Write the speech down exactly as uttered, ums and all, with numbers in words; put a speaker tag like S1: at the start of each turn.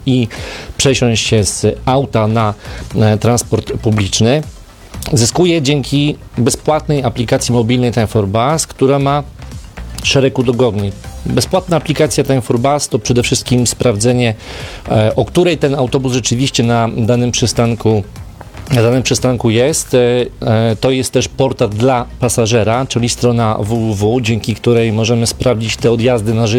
S1: i przesiąść się z auta na e, transport publiczny. Zyskuje dzięki bezpłatnej aplikacji mobilnej Time for Bus, która ma szereg udogodnień. Bezpłatna aplikacja Time for Bus to przede wszystkim sprawdzenie, e, o której ten autobus rzeczywiście na danym przystanku Na danym przystanku jest. To jest też portal dla pasażera, czyli strona w w w, dzięki której możemy sprawdzić te odjazdy na żywo.